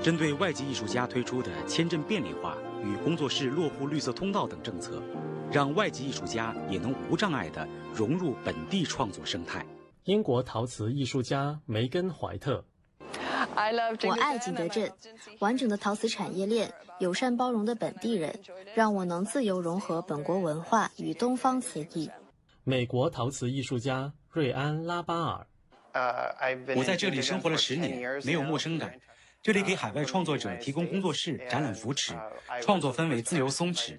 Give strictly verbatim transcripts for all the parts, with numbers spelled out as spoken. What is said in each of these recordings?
针对外籍艺术家推出的签证便利化与工作室落户绿色通道等政策，让外籍艺术家也能无障碍地融入本地创作生态。 英国陶瓷艺术家梅根·怀特， 我爱景德镇，完整的陶瓷产业链，友善包容的本地人，让我能自由融合本国文化与东方瓷艺。 美国陶瓷艺术家瑞安·拉巴尔， 我在这里生活了十年，没有陌生感。这里给海外创作者提供工作室、展览扶持，创作氛圍自由鬆弛。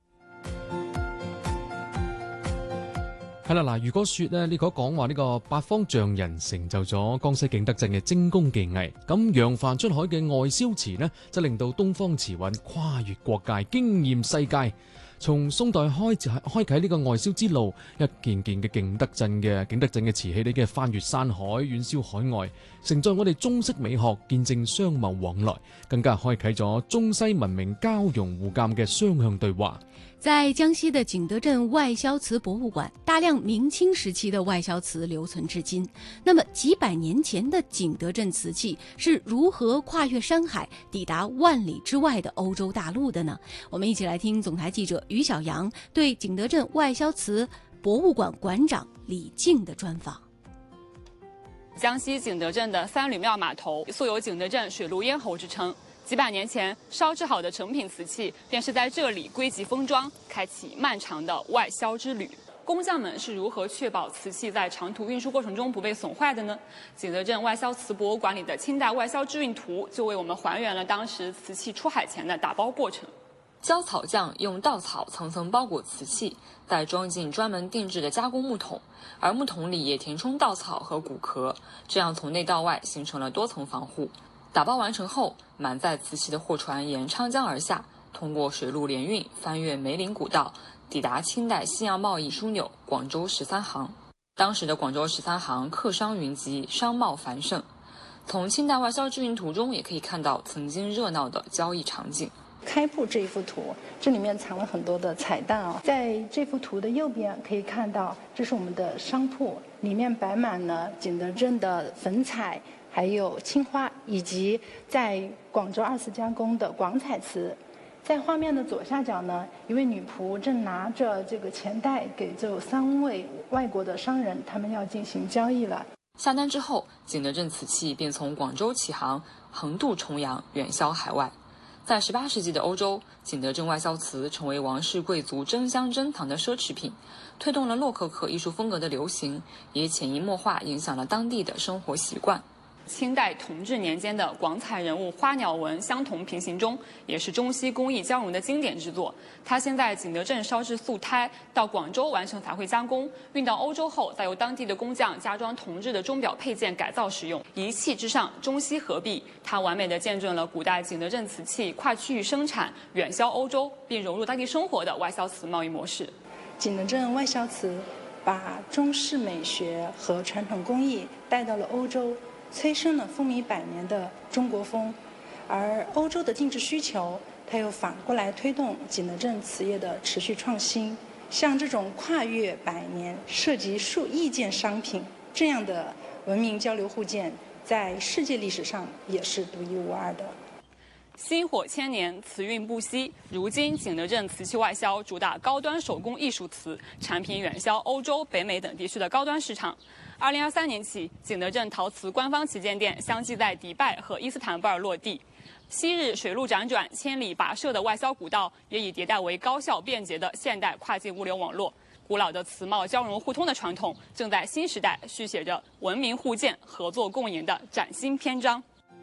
係啦，嗱，如果說咧，你如果講話呢個八方匠人成就咗江西景德鎮嘅精工技藝，咁揚帆出海嘅外銷瓷呢，就令到東方瓷韻跨越國界，驚豔世界。從宋代開始開啟呢個外銷之路，一件件嘅景德鎮嘅景德鎮嘅瓷器，你嘅翻越山海，遠銷海外，承載我哋中式美學，見證商貿往來，更加開啟咗中西文明交融互鑑嘅雙向對話。 在江西的景德鎮外銷瓷博物館，大量明清時期的外銷瓷留存至今。那麼幾百年前的景德鎮瓷器是如何跨越山海，抵達萬里之外的歐洲大陸的呢？我們一起來聽總台記者於小陽對景德鎮外銷瓷博物館館長李靜的專訪。 江西景德鎮的三呂廟碼頭素有景德鎮水陸咽喉之稱。幾百年前燒製好的成品瓷器便是在這裡歸集封裝，開啟漫長的外銷之旅。工匠們是如何確保瓷器在長途運輸過程中不被損壞的呢？景德鎮外銷瓷博物館裡的清代外銷製運圖就為我們還原了當時瓷器出海前的打包過程。 焦草匠用稻草層層包裹瓷器，再裝進專門定制的加工木桶，而木桶裡也填充稻草和骨殼，這樣從內到外形成了多層防護。打包完成後，滿載瓷器的貨船沿昌江而下，通過水陸聯運，翻越梅林古道，抵達清代西洋貿易樞紐廣州十三行。當時的廣州十三行客商雲集，商貿繁盛。從清代外銷製運圖中也可以看到曾經熱鬧的交易場景。 開鋪這一幅圖，這裡面藏了很多的彩蛋啊！在這幅圖的右邊可以看到，這是我們的商鋪，裡面擺滿了景德鎮的粉彩，還有青花，以及在廣州二次加工的廣彩瓷。在畫面的左下角呢，一位女僕正拿着這個錢袋給這三位外國的商人，他們要進行交易了。 下單之後，景德鎮瓷器便從廣州起航，橫渡重洋，遠銷海外。在十八世紀的歐洲，景德鎮外銷瓷成為王室貴族爭相珍藏的奢侈品，推動了洛可可藝術風格的流行，也潛移默化影響了當地的生活習慣。 清代同治年間的廣彩人物花鳥紋相同平行鐘，也是中西工藝交融的經典之作。它先在景德鎮燒製素胎，到廣州完成彩繪加工，運到歐洲後，再由當地的工匠加裝銅製的鐘錶配件改造使用。一器之上，中西合璧，它完美地見證了古代景德鎮瓷器跨區域生產、遠銷歐洲，並融入當地生活的外銷瓷貿易模式。 景德鎮外銷瓷把中式美學和傳統工藝帶到了歐洲，催生了風靡百年的中國風，而歐洲的定制需求，它又反過來推動景德鎮瓷業的持續創新。像這種跨越百年、涉及數億件商品這樣的文明交流互鑑，在世界歷史上也是獨一無二的。 薪火千年，瓷韻不息。如今景德鎮瓷器外銷主打高端手工藝術瓷，產品遠銷歐洲、北美等地區的高端市場。二零二三年起，景德鎮陶瓷官方旗艦店相繼在迪拜和伊斯坦布爾落地。昔日水陸輾轉、千里跋涉的外銷古道，也已迭代為高效便捷的現代跨境物流網絡。古老的瓷貿交融互通的傳統，正在新時代續寫着文明互鑑、合作共贏的嶄新篇章。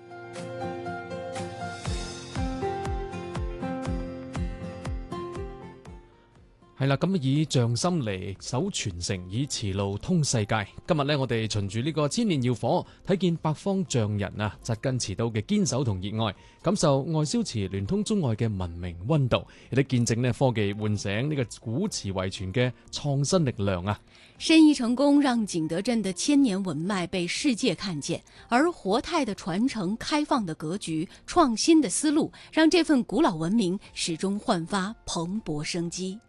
係啦，咁以匠心嚟守傳承，以瓷路通世界。今日呢，我哋循住呢個千年耀火，睇見八方匠人啊，紮根瓷道嘅堅守同熱愛，感受外銷瓷聯通中外嘅文明溫度，亦都見證呢科技喚醒呢個古瓷遺傳嘅創新力量啊！ 生意成功讓景德鎮的千年文脈被世界看見，而活態的傳承、開放的格局、創新的思路，讓這份古老文明始終煥發蓬勃生機。